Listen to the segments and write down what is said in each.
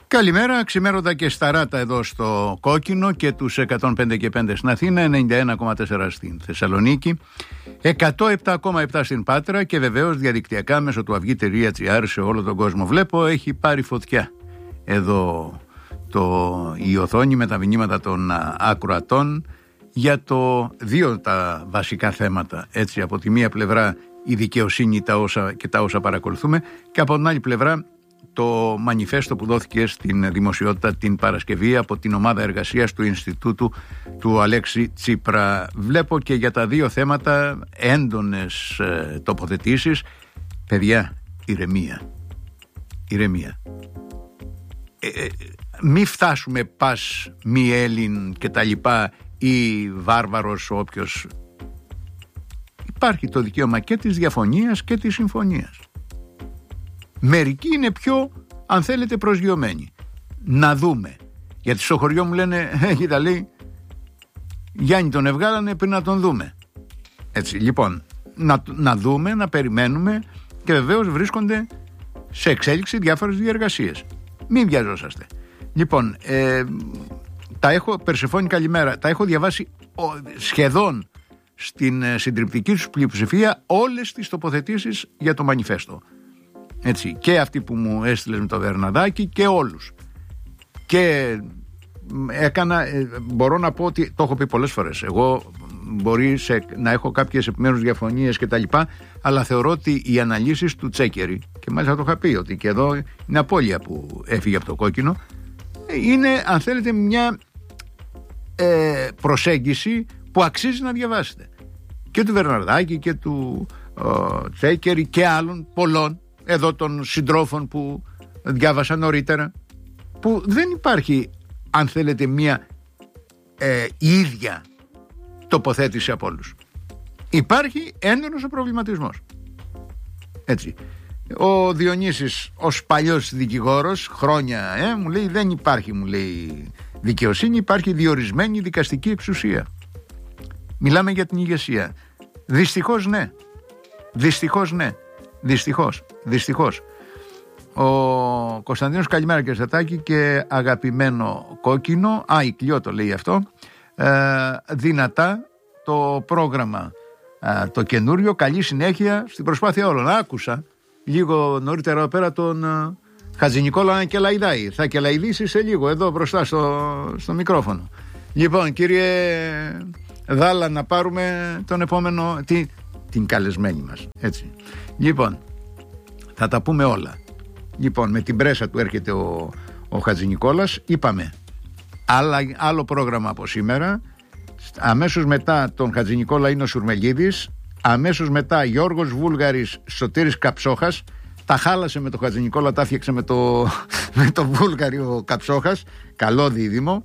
Καλημέρα, ξημέρωτα και σταράτα εδώ στο Κόκκινο και τους 105 και 5 στην Αθήνα, 91,4 στην Θεσσαλονίκη, 107,7 στην Πάτρα και βεβαίως διαδικτυακά μέσω του αυγή.gr σε όλο τον κόσμο. Βλέπω έχει πάρει φωτιά εδώ η οθόνη με τα μηνύματα των ακροατών για δύο τα βασικά θέματα. Έτσι, από τη μία πλευρά η δικαιοσύνη τα όσα παρακολουθούμε και από την άλλη πλευρά το μανιφέστο που δόθηκε στην δημοσιότητα την Παρασκευή από την ομάδα εργασίας του Ινστιτούτου του Αλέξη Τσίπρα. Βλέπω και για τα δύο θέματα έντονες τοποθετήσεις. Παιδιά, ηρεμία. Μη φτάσουμε πας μη Έλλην και τα λοιπά ή βάρβαρος όποιος. Υπάρχει το δικαίωμα και της διαφωνίας και της συμφωνίας. Μερικοί είναι πιο, αν θέλετε, προσγειωμένοι. Να δούμε. Γιατί στο χωριό μου λένε, κοίτα λέει, Γιάννη τον ευγάλανε πριν να τον δούμε. Έτσι, λοιπόν, να δούμε, να περιμένουμε και βεβαίως βρίσκονται σε εξέλιξη διάφορες διεργασίες. Μην βιαζόσαστε. Λοιπόν, Περσεφόνη καλημέρα, τα έχω διαβάσει σχεδόν στην συντριπτική τους πλειοψηφία όλες τις τοποθετήσεις για το μανιφέστο. Έτσι, και αυτή που μου έστειλες με το Βερναδάκι και όλους. Και μπορώ να πω ότι το έχω πει πολλές φορές. Εγώ μπορεί να έχω κάποιες επιμέρους διαφωνίες και τα λοιπά, αλλά θεωρώ ότι οι αναλύσεις του Τσέκερη, και μάλιστα το είχα πει ότι και εδώ είναι απώλεια που έφυγε από το Κόκκινο, είναι, αν θέλετε, μια προσέγγιση που αξίζει να διαβάσετε. Και του Βερναδάκι και του Τσέκερη και άλλων πολλών εδώ των συντρόφων που διάβασα νωρίτερα, που δεν υπάρχει, αν θέλετε, μια ίδια τοποθέτηση από όλους. Υπάρχει έντονος ο προβληματισμός. Έτσι. Ο Διονύσης ως παλιός δικηγόρος χρόνια μου λέει δεν υπάρχει, μου λέει, δικαιοσύνη, υπάρχει διορισμένη δικαστική εξουσία. Μιλάμε για την ηγεσία. Δυστυχώς ναι. Δυστυχώς. Ο Κωνσταντίνος καλημέρα και Στατάκη και αγαπημένο Κόκκινο. Η Κλειό το λέει αυτό. Δυνατά το πρόγραμμα το καινούριο. Καλή συνέχεια στην προσπάθεια όλων. Άκουσα λίγο νωρίτερα πέρα τον Χατζηνικόλα να κελαϊδάει. Θα κελαϊδήσει σε λίγο εδώ μπροστά στο μικρόφωνο. Λοιπόν, κύριε Δάλα, να πάρουμε τον επόμενο την καλεσμένη μας. Έτσι. Λοιπόν, θα τα πούμε όλα. Λοιπόν, με την πρέσα του έρχεται ο Χατζηνικόλας. Είπαμε άλλο πρόγραμμα από σήμερα. Αμέσως μετά τον Χατζηνικόλα είναι ο Σουρμελίδης. Αμέσως μετά Γιώργος Βούλγαρης, Σωτήρης Καψόχας. Τα χάλασε με τον Χατζηνικόλα, τα έφτιαξε με το Βούλγαρη ο Καψόχας. Καλό δίδυμο.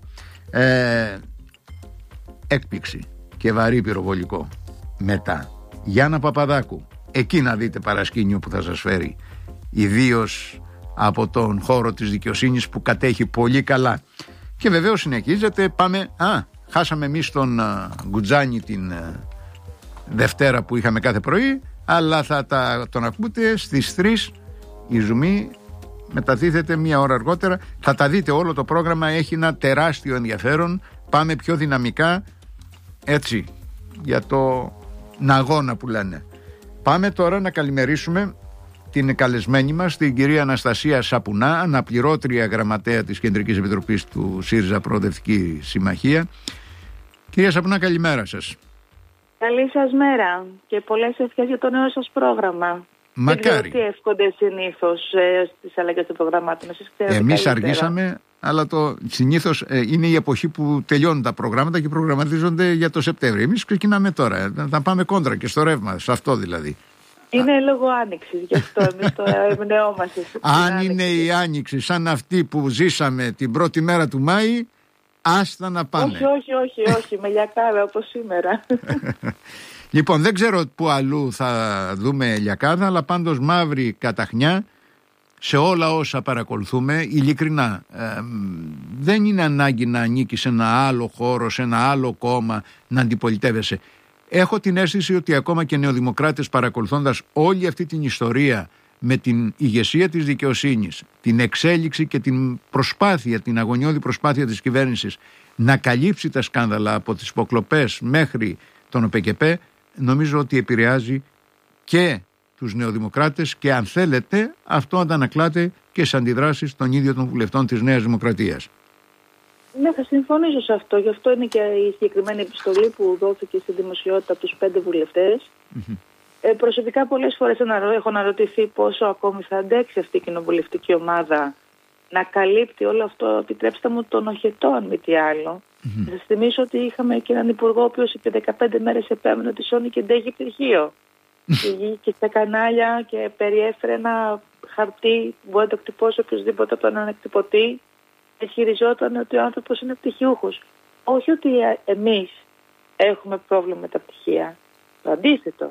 Έκπληξη και βαρύ πυροβολικό. Μετά Γιάννα Παπαδάκου. Εκεί να δείτε παρασκήνιο που θα σας φέρει, ιδίως από τον χώρο της δικαιοσύνης που κατέχει πολύ καλά. Και βεβαίως συνεχίζεται. Πάμε. Χάσαμε εμείς τον Γκουτζάνη την Δευτέρα που είχαμε κάθε πρωί, αλλά θα τον ακούτε στις 3. Η Ζουμί μεταδίδεται μία ώρα αργότερα. Θα τα δείτε όλο το πρόγραμμα, έχει ένα τεράστιο ενδιαφέρον. Πάμε πιο δυναμικά, έτσι, για το αγώνα που λένε. Πάμε τώρα να καλημερίσουμε την καλεσμένη μας, την κυρία Αναστασία Σαπουνά, αναπληρώτρια γραμματέα της Κεντρικής Επιτροπής του ΣΥΡΙΖΑ Προοδευτική Συμμαχία. Κυρία Σαπουνά, καλημέρα σας. Καλή σας μέρα και πολλές ευχές για το νέο σας πρόγραμμα. Μακάρι. Τι εύχονται συνήθως στις αλλαγές των προγραμμάτων? Εμείς αργήσαμε, αλλά συνήθως είναι η εποχή που τελειώνουν τα προγράμματα και προγραμματίζονται για το Σεπτέμβριο. Εμείς ξεκινάμε τώρα, θα πάμε κόντρα και στο ρεύμα, σε αυτό δηλαδή. Είναι λόγω άνοιξης, γι' αυτό εμείς το εμπνεόμαστε. Αν είναι η άνοιξη σαν αυτή που ζήσαμε την πρώτη μέρα του Μάη, άστα να πάνε. Όχι, με λιακάδα όπως σήμερα. Λοιπόν, δεν ξέρω πού αλλού θα δούμε λιακάδα, αλλά πάντως μαύρη καταχνιά σε όλα όσα παρακολουθούμε. Ειλικρινά, δεν είναι ανάγκη να ανήκει σε ένα άλλο χώρο, σε ένα άλλο κόμμα, να αντιπολιτεύεσαι. Έχω την αίσθηση ότι ακόμα και νεοδημοκράτες, παρακολουθώντας όλη αυτή την ιστορία με την ηγεσία της δικαιοσύνης, την εξέλιξη και την προσπάθεια, την αγωνιώδη προσπάθεια της κυβέρνησης να καλύψει τα σκάνδαλα από τις υποκλοπές μέχρι τον ΟΠΕΚΕΠΕ, νομίζω ότι επηρεάζει και τους νεοδημοκράτες και αν θέλετε αυτό αντανακλάται και σε αντιδράσεις των ίδιων των βουλευτών της Νέας Δημοκρατίας. Ναι, θα συμφωνήσω σε αυτό. Γι' αυτό είναι και η συγκεκριμένη επιστολή που δόθηκε στη δημοσιότητα από τους 5 βουλευτές. Προσωπικά πολλές φορές έχω αναρωτηθεί πόσο ακόμη θα αντέξει αυτή η κοινοβουλευτική ομάδα να καλύπτει όλο αυτό, επιτρέψτε μου, τον οχετό, αν μη τι άλλο. Θα σας θυμίσω ότι είχαμε και έναν υπουργό ο οποίος επί 15 μέρες επέμενε ότι σώνει και ντέχει πτυχίο. Και στα κανάλια και περιέφερε ένα χαρτί που μπορεί να το εκτυπώσει οποιοδήποτε από τον ανεκτυπωτή. Ισχυριζόταν ότι ο άνθρωπος είναι πτυχιούχος. Όχι ότι εμείς έχουμε πρόβλημα με τα πτυχία. Το αντίθετο.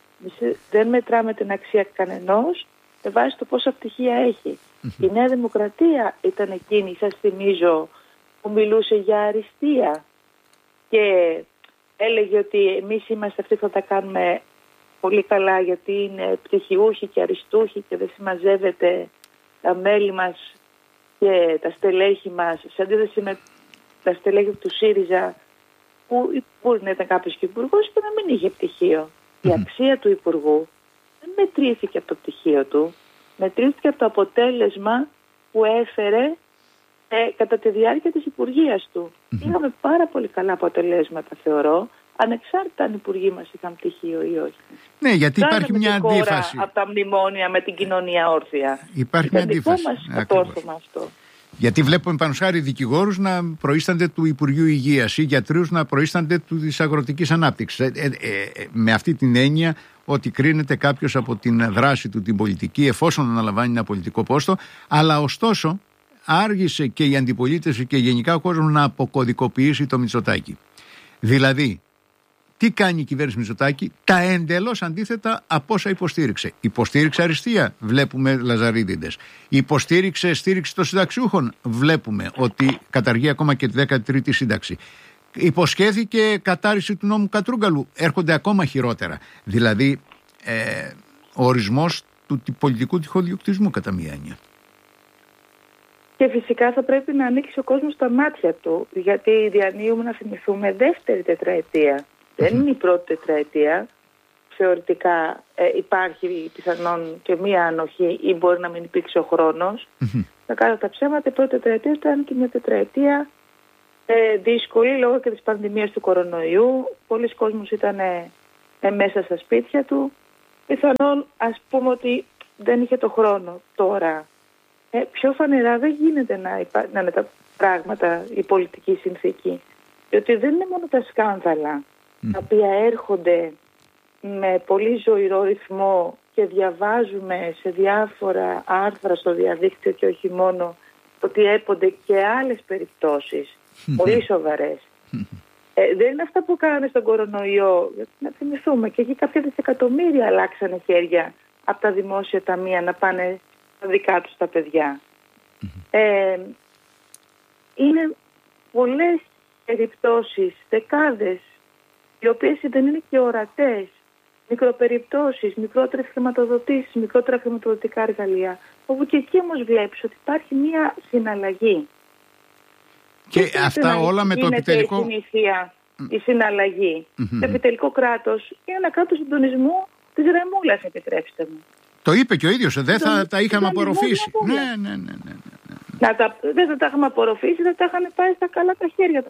Δεν μετράμε την αξία κανενός με βάση το πόσα πτυχία έχει. Η Νέα Δημοκρατία ήταν εκείνη, σας θυμίζω, που μιλούσε για αριστεία και έλεγε ότι εμείς είμαστε αυτοί που θα τα κάνουμε πολύ καλά γιατί είναι πτυχιούχοι και αριστούχοι και δεν συμμαζεύεται τα μέλη μας και τα στελέχη μας, σε αντίθεση με τα στελέχη του ΣΥΡΙΖΑ, που μπορεί να ήταν κάποιος και υπουργός και να μην είχε πτυχίο. Η αξία του υπουργού δεν μετρήθηκε από το πτυχίο του, μετρήθηκε από το αποτέλεσμα που έφερε κατά τη διάρκεια της υπουργείας του. Είχαμε πάρα πολύ καλά αποτελέσματα, θεωρώ, ανεξάρτητα αν οι υπουργοί μας είχαν πτυχίο ή όχι. Ναι, γιατί υπάρχει μια αντίφαση. Από τα μνημόνια με την κοινωνία όρθια. Υπάρχει μια αντίφαση. Αυτό. Γιατί βλέπουμε πάνω χάρη δικηγόρους να προείστανται του Υπουργείου Υγείας ή γιατρούς να προείστανται της Αγροτικής Ανάπτυξης. Με αυτή την έννοια ότι κρίνεται κάποιος από την δράση του την πολιτική εφόσον αναλαμβάνει ένα πολιτικό πόστο, αλλά ωστόσο άργησε και η αντιπολίτευση και γενικά ο κόσμος να αποκωδικοποιήσει το Μητσοτάκη. Δηλαδή, τι κάνει η κυβέρνηση Μητσοτάκη? Τα εντελώς αντίθετα από όσα υποστήριξε. Υποστήριξε αριστεία, βλέπουμε λαζαρίδιδες. Υποστήριξε στήριξη των συνταξιούχων, βλέπουμε ότι καταργεί ακόμα και τη 13η σύνταξη. Υποσχέθηκε κατάρριση του νόμου Κατρούγκαλου, έρχονται ακόμα χειρότερα. Δηλαδή, ο ορισμός του πολιτικού τυχοδιοκτισμού κατά μία έννοια. Και φυσικά θα πρέπει να ανοίξει ο κόσμος τα μάτια του, γιατί διανύουμε, να θυμηθούμε, δεύτερη τετραετία. Δεν είναι η πρώτη τετραετία. Θεωρητικά υπάρχει πιθανόν και μία ανοχή ή μπορεί να μην υπήρξε ο χρόνος. Να κάνω τα ψέματα, η πρώτη τετραετία ήταν και μια τετραετία δύσκολη λόγω και της πανδημίας του κορονοϊού. Πολλοί κόσμος ήταν μέσα στα σπίτια του. Πιθανόν ας πούμε ότι δεν είχε το χρόνο. Τώρα πιο φανερά δεν γίνεται να είναι τα πράγματα η πολιτική συνθήκη. Διότι δεν είναι μόνο τα σκάνδαλα τα οποία έρχονται με πολύ ζωηρό ρυθμό και διαβάζουμε σε διάφορα άρθρα στο διαδίκτυο και όχι μόνο, ότι έπονται και άλλες περιπτώσεις πολύ σοβαρές. Δεν είναι αυτά που κάνανε στον κορονοϊό. Να θυμηθούμε, και εκεί κάποια δισεκατομμύρια αλλάξανε χέρια από τα δημόσια ταμεία να πάνε στα δικά τους τα παιδιά. Είναι πολλές περιπτώσεις, δεκάδες, οι οποίες δεν είναι και ορατές, μικροπεριπτώσεις, μικρότερες χρηματοδοτήσεις, μικρότερα χρηματοδοτικά εργαλεία, όπου και εκεί όμως βλέπεις ότι υπάρχει μία συναλλαγή. Και αυτά όλα με το επιτελικό... Η συνήθεια, η συναλλαγή. Το επιτελικό κράτος είναι ένα κράτος συντονισμού της ρεμούλας, επιτρέψτε μου. Το είπε και ο ίδιος, δεν θα τα είχαμε απορροφήσει. Ναι. Δεν θα τα είχαμε απορροφήσει, δεν τα είχαν πάει στα καλά τα χέρια του.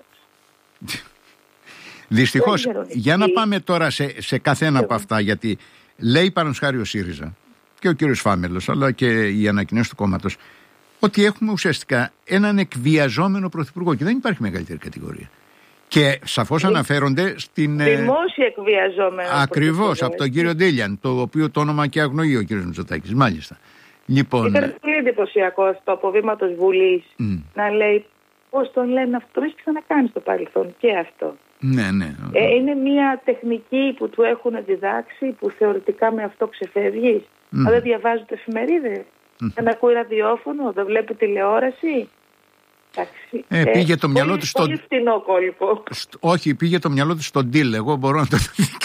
Δυστυχώς, για να πάμε τώρα σε καθένα από αυτά, γιατί λέει παραδείγματος χάρη ο ΣΥΡΙΖΑ και ο κύριος Φάμελος, αλλά και οι ανακοινώσεις του κόμματος, ότι έχουμε ουσιαστικά έναν εκβιαζόμενο πρωθυπουργό και δεν υπάρχει μεγαλύτερη κατηγορία. Και σαφώς αναφέρονται στην... Δημόσια εκβιαζόμενο. Ακριβώς, από τον κύριο Ντίλιαν, το οποίο το όνομα και αγνοεί ο κύριος Μητσοτάκης, μάλιστα. Λοιπόν, ήταν πολύ εντυπωσιακό αυτό από βήματος Βουλής να λέει πώς τον λένε αυτό, το έχει ξανακάνει στο παρελθόν και αυτό. Ναι. Είναι μια τεχνική που του έχουν διδάξει, που θεωρητικά με αυτό ξεφεύγεις. Αν δεν διαβάζουν εφημερίδες, δεν ακούει ραδιόφωνο, δεν βλέπει τηλεόραση. Πήγε το μυαλό του πολύ φτηνό κόλπο. Όχι, πήγε το μυαλό του στον deal. Εγώ μπορώ να το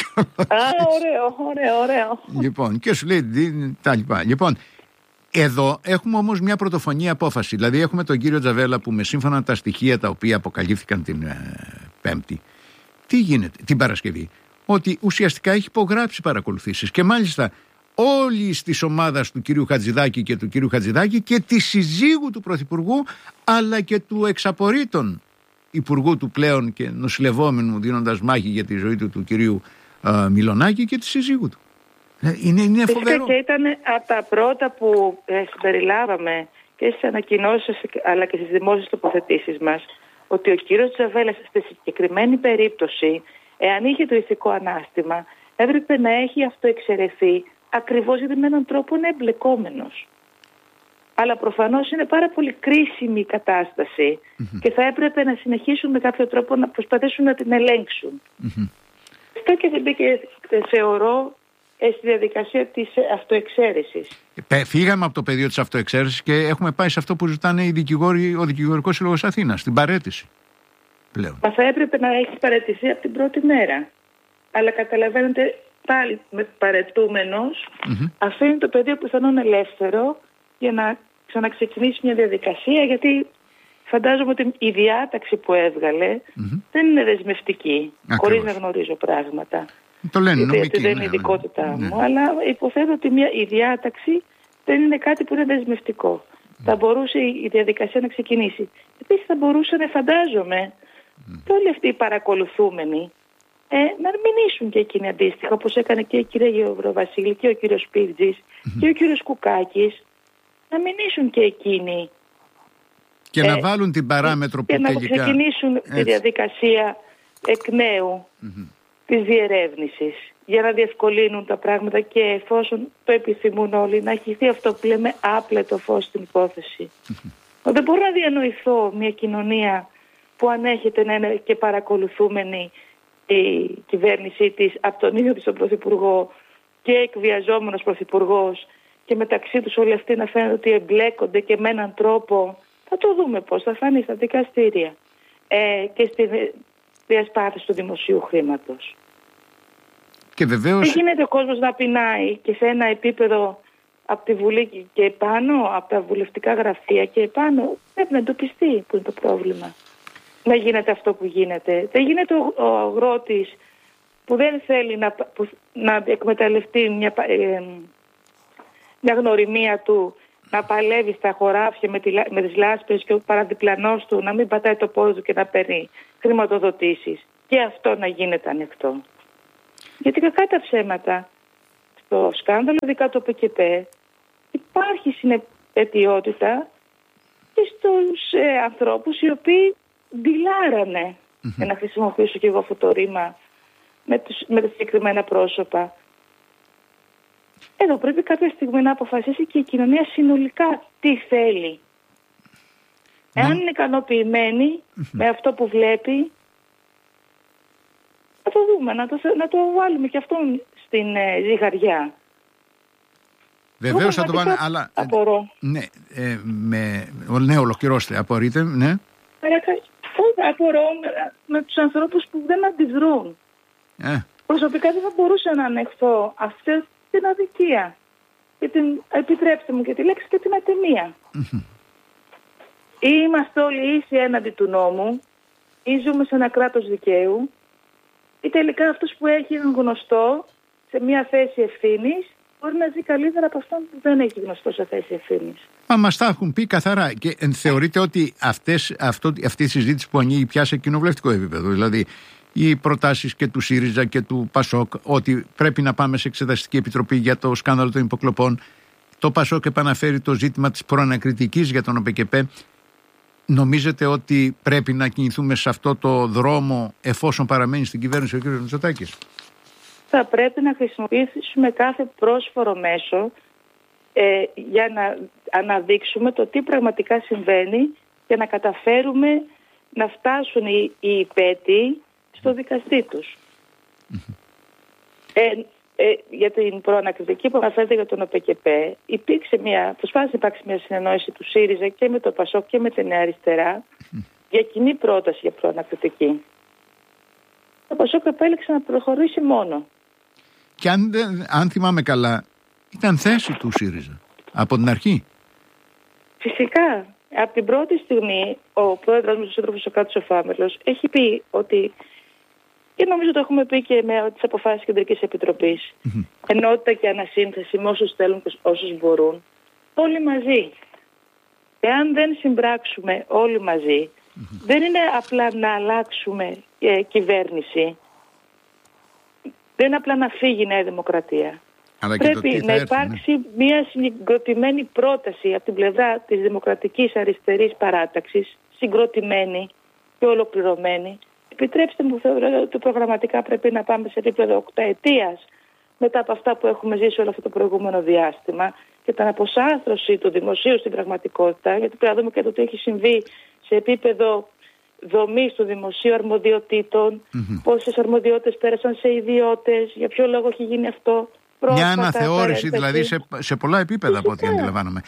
ωραίο. Λοιπόν, και σου λέει τα λοιπά. Λοιπόν, εδώ έχουμε όμως μια πρωτοφωνή απόφαση. Δηλαδή έχουμε τον κύριο Τζαβέλα που με σύμφωνα τα στοιχεία τα οποία αποκαλύφθηκαν την Πέμπτη, τι γίνεται την Παρασκευή, ότι ουσιαστικά έχει υπογράψει παρακολουθήσεις και μάλιστα όλη τη ομάδα του κυρίου Χατζηδάκη και του κυρίου Χατζηδάκη και τη συζύγου του Πρωθυπουργού, αλλά και του εξαπορρίτων Υπουργού του πλέον και νοσηλευόμενου, δίνοντας μάχη για τη ζωή του κυρίου Μιλονάκη και τη συζύγου του. Είναι φοβερό. Και ήταν από τα πρώτα που συμπεριλάβαμε και στις ανακοινώσεις αλλά και στις δημόσιες τοποθετήσεις μας, ότι ο κύριος Τζαβέλας στη συγκεκριμένη περίπτωση, εάν είχε το ηθικό ανάστημα, έπρεπε να έχει αυτοεξαιρεθεί ακριβώς γιατί με έναν τρόπο είναι εμπλεκόμενος. Αλλά προφανώς είναι πάρα πολύ κρίσιμη η κατάσταση και θα έπρεπε να συνεχίσουν με κάποιο τρόπο να προσπαθήσουν να την ελέγξουν. Αυτό και δεν μπήκε, θεωρώ, στη διαδικασία της αυτοεξαίρεσης. Φύγαμε από το πεδίο της αυτοεξαίρεσης και έχουμε πάει σε αυτό που ζητάνε οι δικηγόροι, ο Δικηγορικός Σύλλογος Αθήνας, στην παραίτηση πλέον. Μα θα έπρεπε να έχει παραιτηθεί από την πρώτη μέρα. Αλλά καταλαβαίνετε, πάλι με παρετούμενος αφήνει το πεδίο πιθανόν ελεύθερο για να ξαναξεκινήσει μια διαδικασία, γιατί φαντάζομαι ότι η διάταξη που έβγαλε δεν είναι δεσμευτική, χωρίς να γνωρίζω πράγματα. Το λένε νομικοί, γιατί δεν είναι ειδικότητά μου, αλλά υποθέτω ότι η διάταξη δεν είναι κάτι που είναι δεσμευτικό. Θα μπορούσε η διαδικασία να ξεκινήσει. Επίσης θα μπορούσαν, φαντάζομαι, και όλοι αυτοί οι παρακολουθούμενοι να μηνύσουν και εκείνοι αντίστοιχα, όπως έκανε και η κυρία Γεωβροβασίλη και ο κύριος Πίρτζης και ο κύριος Κουκάκης, να μηνύσουν και εκείνοι. Και να βάλουν την παράμετρο που τελικά... Και να ξεκινήσουν τη διαδικασία εκ νέου της διερεύνησης, για να διευκολύνουν τα πράγματα και εφόσον το επιθυμούν όλοι, να χυθεί αυτό που λέμε άπλετο φως στην υπόθεση. Δεν μπορώ να διανοηθώ μια κοινωνία που ανέχεται να είναι και παρακολουθούμενη η κυβέρνησή της από τον ίδιο της τον Πρωθυπουργό και εκβιαζόμενος Πρωθυπουργός και μεταξύ τους όλοι αυτοί να φαίνεται ότι εμπλέκονται και με έναν τρόπο, θα το δούμε πώς θα φανεί στα δικαστήρια και στη διασπάθηση του δημοσίου χρήματος. Και βεβαίως... Δεν γίνεται ο κόσμος να πεινάει και σε ένα επίπεδο από τη Βουλή και επάνω, από τα βουλευτικά γραφεία και επάνω, πρέπει να εντοπιστεί που είναι το πρόβλημα. Να γίνεται αυτό που γίνεται. Δεν γίνεται ο αγρότης που δεν θέλει να εκμεταλλευτεί μια γνωριμία του, να παλεύει στα χωράφια με τις λάσπες και ο παραδιπλανός του να μην πατάει το πόδι του και να παίρνει χρηματοδοτήσεις. Και αυτό να γίνεται ανοιχτό. Γιατί κακά τα ψέματα, στο σκάνδαλο ειδικά το ΠΚΠ, υπάρχει συνεπετιότητα και στους ανθρώπους οι οποίοι ντυλάρανε, για να χρησιμοποιήσω και εγώ αυτό το ρήμα, με τα συγκεκριμένα πρόσωπα. Εδώ πρέπει κάποια στιγμή να αποφασίσει και η κοινωνία συνολικά τι θέλει. Εάν είναι ικανοποιημένη με αυτό που βλέπει, θα το δούμε, να το βάλουμε και αυτόν στην ζυγαριά. Βεβαίως θα το βάλουμε, αλλά... Απορώ. Ναι, ολοκληρώστε. Απορείτε, ναι. Απορώ με τους ανθρώπους που δεν αντιδρούν. Προσωπικά δεν θα μπορούσα να ανεχθώ αυτή την αδικία. Και επιτρέψτε μου και τη λέξη και την ατιμία. Ή είμαστε όλοι ίσοι έναντι του νόμου, ή ζούμε σε ένα κράτος δικαίου, ή τελικά αυτός που έχει έναν γνωστό σε μια θέση ευθύνης μπορεί να ζει καλύτερα από αυτόν που δεν έχει γνωστό σε θέση ευθύνης. Μα μας τα έχουν πει καθαρά. Και θεωρείτε ότι αυτή η συζήτηση που ανοίγει πια σε κοινοβουλευτικό επίπεδο, δηλαδή οι προτάσεις και του ΣΥΡΙΖΑ και του ΠΑΣΟΚ, ότι πρέπει να πάμε σε εξεταστική επιτροπή για το σκάνδαλο των υποκλοπών, το ΠΑΣΟΚ επαναφέρει το ζήτημα της προανακριτικής για τον ΟΠΚΠ. Νομίζετε ότι πρέπει να κινηθούμε σε αυτό το δρόμο εφόσον παραμένει στην κυβέρνηση ο κ. Μητσοτάκης? Θα πρέπει να χρησιμοποιήσουμε κάθε πρόσφορο μέσο για να αναδείξουμε το τι πραγματικά συμβαίνει και να καταφέρουμε να φτάσουν οι υπέτειοι στο δικαστή τους. για την προανακριτική που αναφέρεται για τον ΟΠΕΚΕΠΕ, προσπάθησε να υπάρξει μια συνεννόηση του ΣΥΡΙΖΑ και με το ΠΑΣΟΚ και με τη Νέα Αριστερά για κοινή πρόταση για προανακριτική. Το ΠΑΣΟΚ επέλεξε να προχωρήσει μόνο. Και αν θυμάμαι καλά, ήταν θέση του ΣΥΡΙΖΑ από την αρχή. Φυσικά. Από την πρώτη στιγμή, ο πρόεδρος μας, ο σύντροφος ο Κάτος ο Φάμελος, έχει πει ότι, και νομίζω το έχουμε πει και με τις αποφάσεις Κεντρικής Επιτροπής, ενότητα και ανασύνθεση με όσους θέλουν και όσους μπορούν, όλοι μαζί. Εάν δεν συμπράξουμε όλοι μαζί, δεν είναι απλά να αλλάξουμε κυβέρνηση, δεν είναι απλά να φύγει η Νέα Δημοκρατία. Πρέπει να υπάρξει μια συγκροτημένη πρόταση από την πλευρά της Δημοκρατικής Αριστερής Παράταξης, συγκροτημένη και ολοκληρωμένη. Επιτρέψτε μου, θεωρώ ότι προγραμματικά πρέπει να πάμε σε επίπεδο 8 ετίας μετά από αυτά που έχουμε ζήσει όλο αυτό το προηγούμενο διάστημα και την αποσάνθρωση του δημοσίου στην πραγματικότητα, γιατί πρέπει να δούμε και το τι έχει συμβεί σε επίπεδο δομής του δημοσίου αρμοδιοτήτων, πόσες αρμοδιότητες πέρασαν σε ιδιώτες, για ποιο λόγο έχει γίνει αυτό. Μια αναθεώρηση δηλαδή σε πολλά επίπεδα από ό,τι αντιλαμβάνομαι.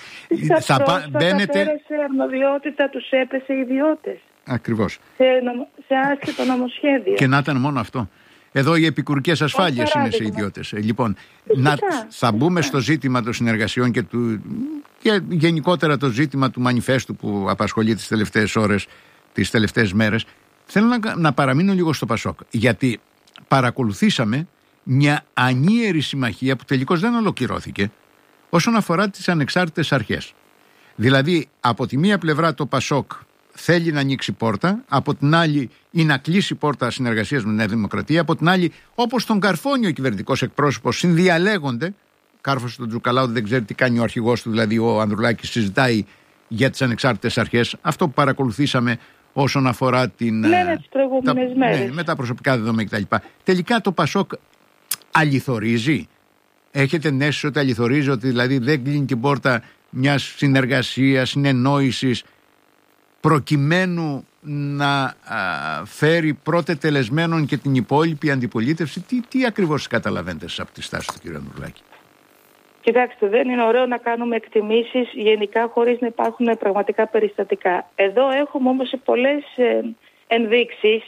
Πέρασε αρμοδιότητα, τους έπεσε ιδιώτες. Ακριβώς. Σε άσχετο νομοσχέδιο. Και να ήταν μόνο αυτό. Εδώ οι επικουρικές ασφάλειες είναι σε ιδιώτες. Λοιπόν, θα μπούμε στο ζήτημα των συνεργασιών και γενικότερα το ζήτημα του μανιφέστου που απασχολεί τις τελευταίες ώρες, τις τελευταίες μέρες. Θέλω να παραμείνω λίγο στο ΠΑΣΟΚ, γιατί παρακολουθήσαμε μια ανίερη συμμαχία που τελικώς δεν ολοκληρώθηκε όσον αφορά τις ανεξάρτητες αρχές. Δηλαδή, από τη μία πλευρά το ΠΑΣΟΚ θέλει να ανοίξει πόρτα, από την άλλη ή να κλείσει πόρτα συνεργασίας με την Νέα Δημοκρατία, από την άλλη, όπως τον καρφώνει ο κυβερνητικός εκπρόσωπος, συνδιαλέγονται. Κάρφωσε τον Τζουκαλάου, δεν ξέρει τι κάνει ο αρχηγός του, δηλαδή ο Ανδρουλάκης, συζητάει για τις ανεξάρτητες αρχές. Αυτό που παρακολουθήσαμε όσον αφορά τις προηγούμενες μέρες. Με τα προσωπικά δεδομένα κτλ. Τελικά το ΠΑΣΟΚ αληθορίζει. Έχετε ενέσεις ότι αληθορίζει, ότι δηλαδή δεν κλείνει την πόρτα μιας συνεργασίας, συνεννόησης, προκειμένου να φέρει πρώτε τελεσμένον και την υπόλοιπη αντιπολίτευση? Τι ακριβώς καταλαβαίνετε από τη στάση του κ. Ανδρουλάκη? Κοιτάξτε, δεν είναι ωραίο να κάνουμε εκτιμήσεις γενικά χωρίς να υπάρχουν πραγματικά περιστατικά. Εδώ έχουμε όμως πολλές ενδείξεις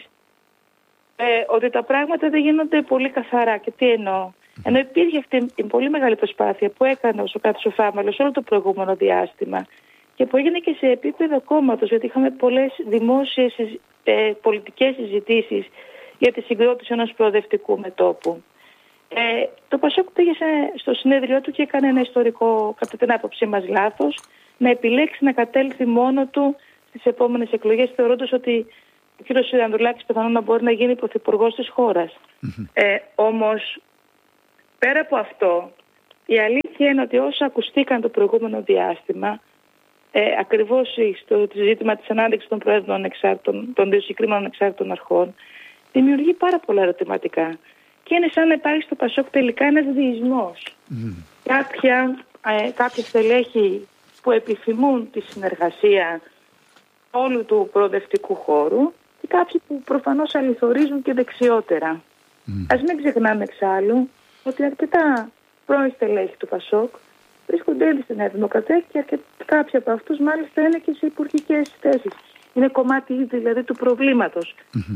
ότι τα πράγματα δεν γίνονται πολύ καθαρά. Και τι εννοώ? Ενώ υπήρχε αυτή η πολύ μεγάλη προσπάθεια που έκανε ο Κάτος ο Φάμελος όλο το προηγούμενο διάστημα και που έγινε και σε επίπεδο κόμματος, γιατί είχαμε πολλές δημόσιες πολιτικές συζητήσεις για τη συγκρότηση ενός προοδευτικού μετώπου. Το ΠΑΣΟΚ πήγε στο συνέδριό του και έκανε ένα ιστορικό, κατά την άποψή μας, λάθος, να επιλέξει να κατέλθει μόνο του στις επόμενες εκλογές, θεωρώντας ότι ο κ. Ανδρουλάκης πιθανόν να μπορεί να γίνει πρωθυπουργός της χώρας. Όμως, πέρα από αυτό, η αλήθεια είναι ότι όσα ακουστήκαν το προηγούμενο διάστημα, ακριβώς στο ζήτημα της ανάδειξης των προέδρων των δύο συγκεκριμένων εξάρτητων αρχών, δημιουργεί πάρα πολλά ερωτηματικά. Και είναι σαν να υπάρχει στο ΠΑΣΟΚ τελικά ένας διεισμός. Κάποια στελέχη που επιθυμούν τη συνεργασία όλου του προοδευτικού χώρου και κάποιοι που προφανώς αληθορίζουν και δεξιότερα. Ας μην ξεχνάμε εξάλλου ότι αρκετά πρώην στελέχη του ΠΑΣΟΚ βρίσκονται ήδη στη Νέα Δημοκρατία και κάποιοι από αυτούς μάλιστα είναι και σε υπουργικές θέσεις. Είναι κομμάτι δηλαδή του προβλήματος.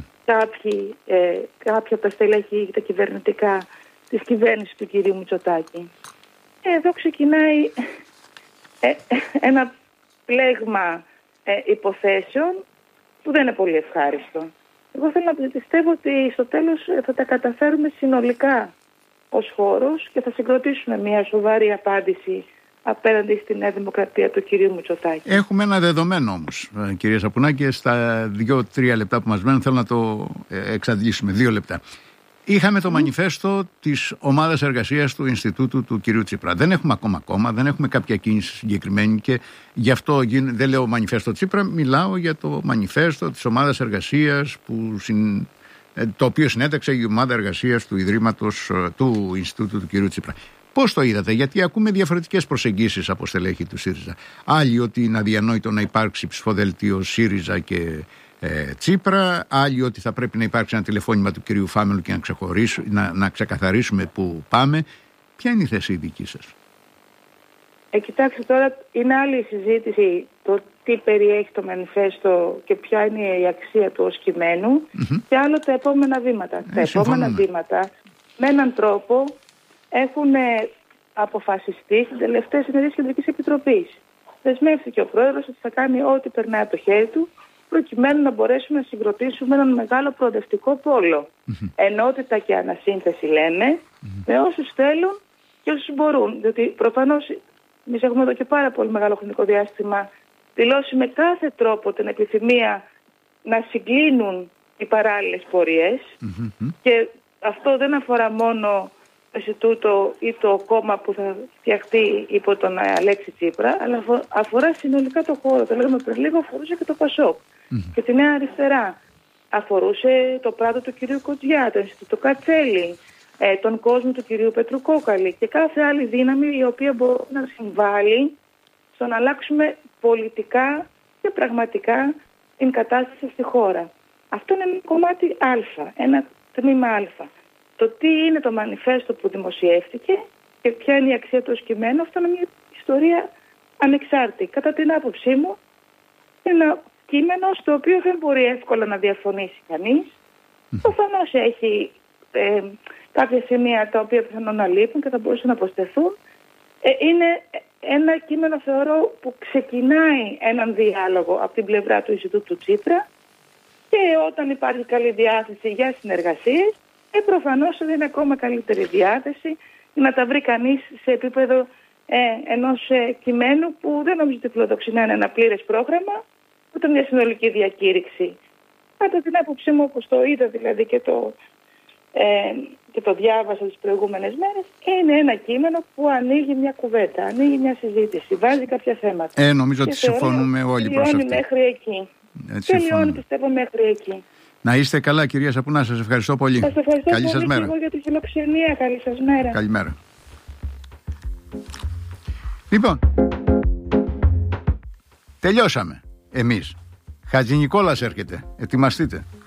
Κάποια από τα στελέχη τα κυβερνητικά της κυβέρνησης του κυρίου Μητσοτάκη. Εδώ ξεκινάει ένα πλέγμα υποθέσεων που δεν είναι πολύ ευχάριστο. Εγώ θέλω να πιστεύω ότι στο τέλος θα τα καταφέρουμε συνολικά ως χώρος και θα συγκροτήσουμε μια σοβαρή απάντηση απέναντι στη Νέα Δημοκρατία του κυρίου Μητσοτάκη. Έχουμε ένα δεδομένο όμως, κυρία Σαπουνάκη, στα 2-3 λεπτά που μας μένουν θέλω να το εξαντλήσουμε. 2 λεπτά. Είχαμε το μανιφέστο της ομάδας εργασίας του Ινστιτούτου του κυρίου Τσίπρα. Δεν έχουμε ακόμα κόμμα, δεν έχουμε κάποια κίνηση συγκεκριμένη και γι' αυτό δεν λέω μανιφέστο Τσίπρα, μιλάω για το μανιφέστο της ομάδας εργασίας το οποίο συνέταξε η ομάδα εργασίας του Ιδρύματος του Ινστιτούτου του κυρίου Τσίπρα. Πώς το είδατε? Γιατί ακούμε διαφορετικές προσεγγίσεις από στελέχη του ΣΥΡΙΖΑ. Άλλοι ότι είναι αδιανόητο να υπάρξει ψηφοδέλτιο ΣΥΡΙΖΑ και Τσίπρα, άλλοι ότι θα πρέπει να υπάρξει ένα τηλεφώνημα του κυρίου Φάμελου και να ξεκαθαρίσουμε πού πάμε. Ποια είναι η θέση η δική σας? Κοιτάξτε, τώρα είναι άλλη η συζήτηση το τι περιέχει το μανιφέστο και ποια είναι η αξία του ως κειμένου, και άλλο τα επόμενα βήματα. Τα επόμενα βήματα με έναν τρόπο έχουν αποφασιστεί στην τελευταία συνεδρία της Κεντρικής Επιτροπής. Δεσμεύτηκε ο πρόεδρος ότι θα κάνει ό,τι περνάει από το χέρι του προκειμένου να μπορέσουμε να συγκροτήσουμε έναν μεγάλο προοδευτικό πόλο. Ενότητα και ανασύνθεση λέμε, με όσους θέλουν και όσους μπορούν. Διότι προφανώς εμείς έχουμε εδώ και πάρα πολύ μεγάλο χρονικό διάστημα δηλώσει με κάθε τρόπο την επιθυμία να συγκλίνουν οι παράλληλες πορείες, και αυτό δεν αφορά μόνο το Ινστιτούτο ή το κόμμα που θα φτιαχτεί υπό τον Αλέξη Τσίπρα, αλλά αφορά συνολικά το χώρο. Το λέγαμε πριν λίγο, αφορούσε και το ΠΑΣΟΚ και τη Νέα Αριστερά. Αφορούσε το πράτο του κυρίου Κοτζιά, το Ινστιτούτο Κατσέλη, τον κόσμο του κυρίου Πετρουκόκαλη και κάθε άλλη δύναμη η οποία μπορεί να συμβάλλει στο να αλλάξουμε πολιτικά και πραγματικά την κατάσταση στη χώρα. Αυτό είναι ένα κομμάτι Α, ένα τμήμα Α. Το τι είναι το μανιφέστο που δημοσιεύτηκε και ποια είναι η αξία του ως κειμένου, αυτό είναι μια ιστορία ανεξάρτητη. Κατά την άποψή μου, είναι ένα κείμενο στο οποίο δεν μπορεί εύκολα να διαφωνήσει κανείς. Προφανώς έχει κάποια σημεία τα οποία πιθανόν να λείπουν και θα μπορούσαν να προσθεθούν. Είναι ένα κείμενο, θεωρώ, που ξεκινάει έναν διάλογο από την πλευρά του Ινστιτούτου Τσίπρα, και όταν υπάρχει καλή διάθεση για συνεργασίες, προφανώς δεν είναι ακόμα καλύτερη διάθεση να τα βρει κανείς σε επίπεδο ενός κειμένου που δεν νομίζω ότι φιλοδοξεί να είναι ένα πλήρες πρόγραμμα, ούτε μια συνολική διακήρυξη. Κατά την άποψή μου, όπως το είδα δηλαδή και το διάβασα τις προηγούμενες μέρες, είναι ένα κείμενο που ανοίγει μια κουβέντα, ανοίγει μια συζήτηση, βάζει κάποια θέματα. Νομίζω ότι συμφωνούμε όλοι προς αυτό. Μέχρι εκεί. Τελειώνει, πιστεύω, μέχρι εκεί. Να είστε καλά, κυρία Σαπουνά, σας ευχαριστώ πολύ. Σας ευχαριστώ καλή πολύ σας μέρα. για τη φιλοξενία. Καλή σας μέρα. Καλημέρα. Λοιπόν, τελειώσαμε εμείς. Χατζηνικόλας έρχεται. Ετοιμαστείτε.